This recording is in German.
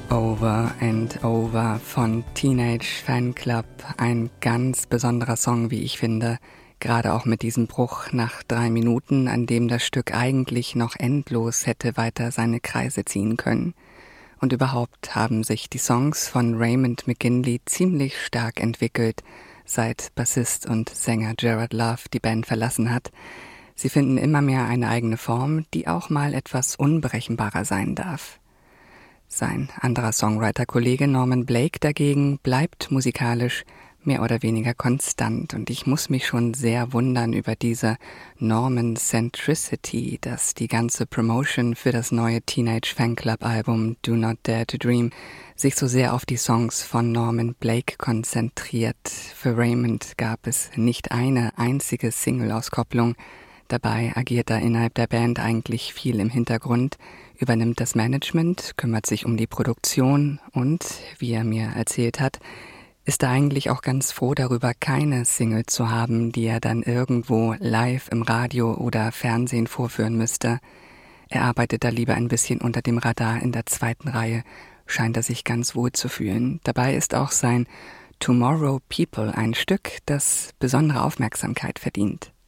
Over and Over von Teenage Fanclub. Ein ganz besonderer Song, wie ich finde. Gerade auch mit diesem Bruch nach 3 Minuten, an dem das Stück eigentlich noch endlos hätte weiter seine Kreise ziehen können. Und überhaupt haben sich die Songs von Raymond McGinley ziemlich stark entwickelt, seit Bassist und Sänger Gerard Love die Band verlassen hat. Sie finden immer mehr eine eigene Form, die auch mal etwas unberechenbarer sein darf. Sein anderer Songwriter-Kollege Norman Blake dagegen bleibt musikalisch mehr oder weniger konstant und ich muss mich schon sehr wundern über diese Norman-Centricity, dass die ganze Promotion für das neue Teenage Fanclub-Album Do Not Dare to Dream sich so sehr auf die Songs von Norman Blake konzentriert. Für Raymond gab es nicht eine einzige Single-Auskopplung. Dabei agiert er innerhalb der Band eigentlich viel im Hintergrund, übernimmt das Management, kümmert sich um die Produktion und, wie er mir erzählt hat, ist er eigentlich auch ganz froh darüber, keine Single zu haben, die er dann irgendwo live im Radio oder Fernsehen vorführen müsste. Er arbeitet da lieber ein bisschen unter dem Radar in der zweiten Reihe, scheint er sich ganz wohl zu fühlen. Dabei ist auch sein Tomorrow People ein Stück, das besondere Aufmerksamkeit verdient.